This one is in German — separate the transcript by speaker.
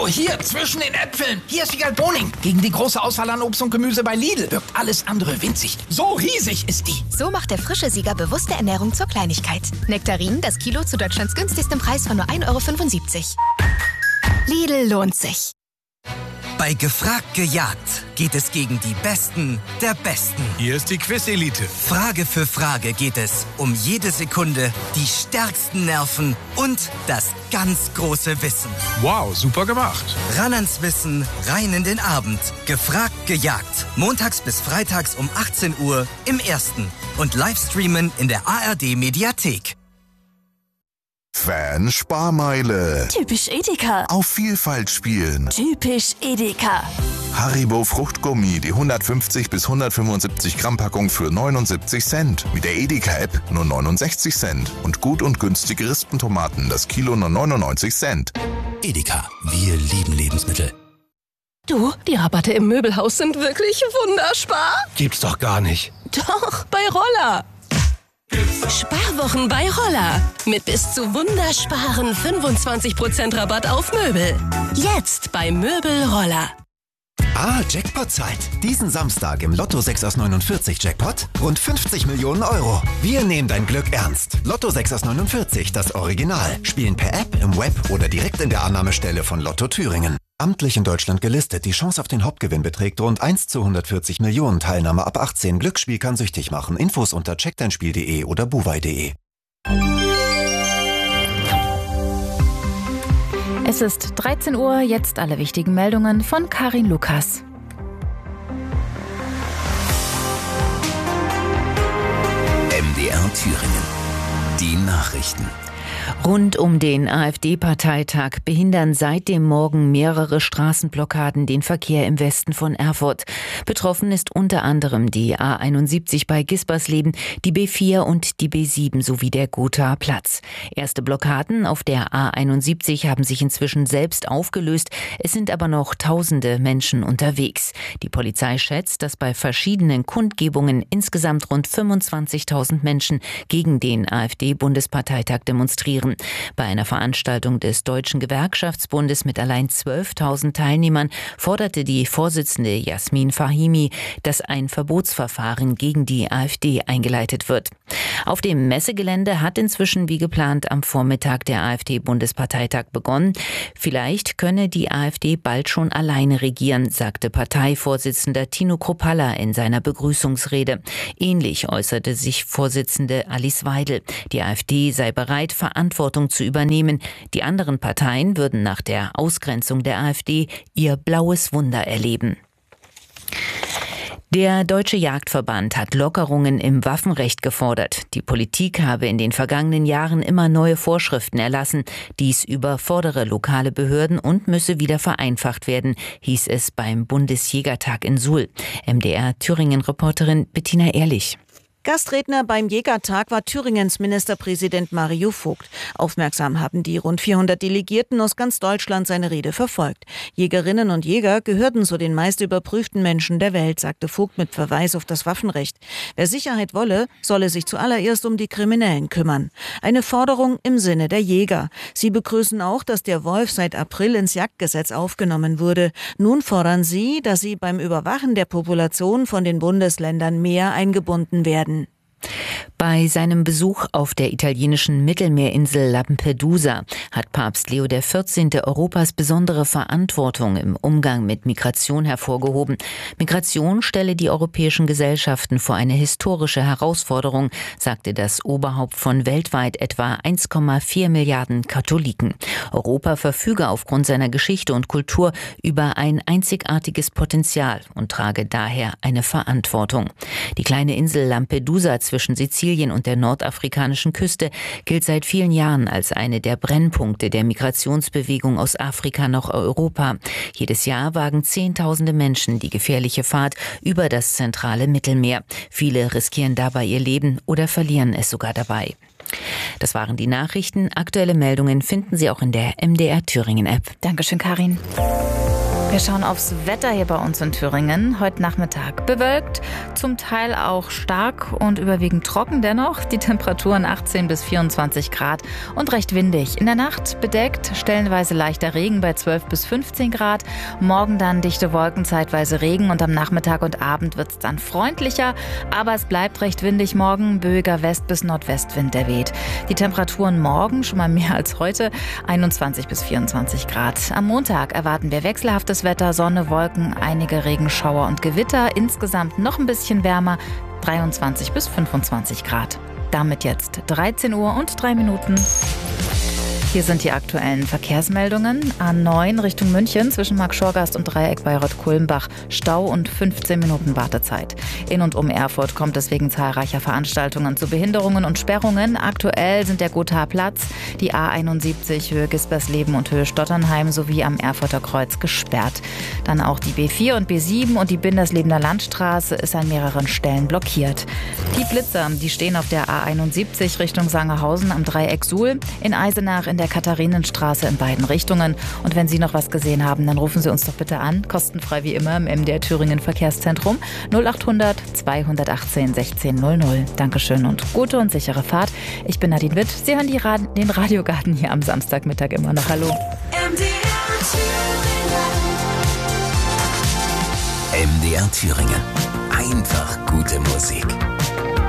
Speaker 1: hier, zwischen den Äpfeln. Hier ist Wiegald Boning. Gegen die große Auswahl an Obst und Gemüse bei Lidl wirkt alles andere winzig. So riesig ist die.
Speaker 2: So macht der frische Sieger bewusste Ernährung zur Kleinigkeit. Nektarinen, das Kilo zu Deutschlands günstigstem Preis von nur 1,75 €. Lidl lohnt sich.
Speaker 3: Bei Gefragt gejagt geht es gegen die Besten der Besten.
Speaker 4: Hier ist die Quiz-Elite.
Speaker 3: Frage für Frage geht es um jede Sekunde, die stärksten Nerven und das ganz große Wissen.
Speaker 4: Wow, super gemacht.
Speaker 3: Ran ans Wissen, rein in den Abend. Gefragt gejagt. Montags bis freitags um 18 Uhr im Ersten. Und Livestreamen in der ARD-Mediathek.
Speaker 5: Fan-Sparmeile.
Speaker 6: Typisch Edeka.
Speaker 5: Auf Vielfalt spielen.
Speaker 6: Typisch Edeka.
Speaker 5: Haribo Fruchtgummi, die 150 bis 175 Gramm Packung für 79 Cent. Mit der Edeka-App nur 69 Cent. Und gut und günstige Rispentomaten, das Kilo nur 99 Cent.
Speaker 7: Edeka, wir lieben Lebensmittel.
Speaker 6: Du, die Rabatte im Möbelhaus sind wirklich wunderspar.
Speaker 4: Gibt's doch gar nicht.
Speaker 6: Doch, bei Roller. Sparwochen bei Roller. Mit bis zu wundersparen 25% Rabatt auf Möbel. Jetzt bei Möbel Roller.
Speaker 7: Jackpot-Zeit. Diesen Samstag im Lotto 6 aus 49 Jackpot rund 50 Millionen Euro. Wir nehmen dein Glück ernst. Lotto 6 aus 49, das Original. Spielen per App, im Web oder direkt in der Annahmestelle von Lotto Thüringen. Amtlich in Deutschland gelistet. Die Chance auf den Hauptgewinn beträgt rund 1 zu 140 Millionen. Teilnahme ab 18. Glücksspiel kann süchtig machen. Infos unter checkdeinspiel.de oder buwei.de.
Speaker 8: Es ist 13 Uhr, jetzt alle wichtigen Meldungen von Karin Lukas.
Speaker 7: MDR Thüringen. Die Nachrichten.
Speaker 8: Rund um den AfD-Parteitag behindern seit dem Morgen mehrere Straßenblockaden den Verkehr im Westen von Erfurt. Betroffen ist unter anderem die A71 bei Gispersleben, die B4 und die B7 sowie der Gothaer Platz. Erste Blockaden auf der A71 haben sich inzwischen selbst aufgelöst. Es sind aber noch tausende Menschen unterwegs. Die Polizei schätzt, dass bei verschiedenen Kundgebungen insgesamt rund 25.000 Menschen gegen den AfD-Bundesparteitag demonstrieren. Bei einer Veranstaltung des Deutschen Gewerkschaftsbundes mit allein 12.000 Teilnehmern forderte die Vorsitzende Jasmin Fahimi, dass ein Verbotsverfahren gegen die AfD eingeleitet wird. Auf dem Messegelände hat inzwischen wie geplant am Vormittag der AfD-Bundesparteitag begonnen. Vielleicht könne die AfD bald schon alleine regieren, sagte Parteivorsitzender Tino Kruppalla in seiner Begrüßungsrede. Ähnlich äußerte sich Vorsitzende Alice Weidel. Die AfD sei bereit, Verantwortung zu übernehmen. Die anderen Parteien würden nach der Ausgrenzung der AfD ihr blaues Wunder erleben. Der Deutsche Jagdverband hat Lockerungen im Waffenrecht gefordert. Die Politik habe in den vergangenen Jahren immer neue Vorschriften erlassen. Dies überfordere lokale Behörden und müsse wieder vereinfacht werden, hieß es beim Bundesjägertag in Suhl. MDR-Thüringen-Reporterin Bettina Ehrlich.
Speaker 9: Gastredner beim Jägertag war Thüringens Ministerpräsident Mario Vogt. Aufmerksam haben die rund 400 Delegierten aus ganz Deutschland seine Rede verfolgt. Jägerinnen und Jäger gehörten zu den meist überprüften Menschen der Welt, sagte Vogt mit Verweis auf das Waffenrecht. Wer Sicherheit wolle, solle sich zuallererst um die Kriminellen kümmern. Eine Forderung im Sinne der Jäger. Sie begrüßen auch, dass der Wolf seit April ins Jagdgesetz aufgenommen wurde. Nun fordern sie, dass sie beim Überwachen der Population von den Bundesländern mehr eingebunden werden.
Speaker 8: Bei seinem Besuch auf der italienischen Mittelmeerinsel Lampedusa hat Papst Leo XIV. Europas besondere Verantwortung im Umgang mit Migration hervorgehoben. Migration stelle die europäischen Gesellschaften vor eine historische Herausforderung, sagte das Oberhaupt von weltweit etwa 1,4 Milliarden Katholiken. Europa verfüge aufgrund seiner Geschichte und Kultur über ein einzigartiges Potenzial und trage daher eine Verantwortung. Die kleine Insel Lampedusa zwischen Sizilien und der nordafrikanischen Küste gilt seit vielen Jahren als eine der Brennpunkte der Migrationsbewegung aus Afrika nach Europa. Jedes Jahr wagen Zehntausende Menschen die gefährliche Fahrt über das zentrale Mittelmeer. Viele riskieren dabei ihr Leben oder verlieren es sogar dabei. Das waren die Nachrichten. Aktuelle Meldungen finden Sie auch in der MDR Thüringen App. Dankeschön, Karin. Wir schauen aufs Wetter hier bei uns in Thüringen. Heute Nachmittag bewölkt, zum Teil auch stark und überwiegend trocken dennoch. Die Temperaturen 18 bis 24 Grad und recht windig. In der Nacht bedeckt, stellenweise leichter Regen bei 12 bis 15 Grad. Morgen dann dichte Wolken, zeitweise Regen und am Nachmittag und Abend wird es dann freundlicher. Aber es bleibt recht windig morgen. Böiger West- bis Nordwestwind, der weht. Die Temperaturen morgen schon mal mehr als heute, 21 bis 24 Grad. Am Montag erwarten wir wechselhaftes Wetter, Sonne, Wolken, einige Regenschauer und Gewitter. Insgesamt noch ein bisschen wärmer, 23 bis 25 Grad. Damit jetzt 13 Uhr und 3 Minuten. Hier sind die aktuellen Verkehrsmeldungen. A9 Richtung München zwischen Marktschorgast und Dreieck Bayreuth-Kulmbach. Stau und 15 Minuten Wartezeit. In und um Erfurt kommt es wegen zahlreicher Veranstaltungen zu Behinderungen und Sperrungen. Aktuell sind der Gothaer Platz, die A71 Höhe Gispersleben und Höhe Stotternheim sowie am Erfurter Kreuz gesperrt. Dann auch die B4 und B7 und die Binderslebener Landstraße ist an mehreren Stellen blockiert. Die Blitzer, die stehen auf der A71 Richtung Sangerhausen am Dreieck Suhl, in Eisenach in der Katharinenstraße in beiden Richtungen. Und wenn Sie noch was gesehen haben, dann rufen Sie uns doch bitte an. Kostenfrei wie immer im MDR Thüringen Verkehrszentrum 0800 218 1600. Dankeschön und gute und sichere Fahrt. Ich bin Nadine Witt. Sie hören den Radiogarten hier am Samstagmittag immer noch. Hallo.
Speaker 10: MDR Thüringen. Einfach gute Musik.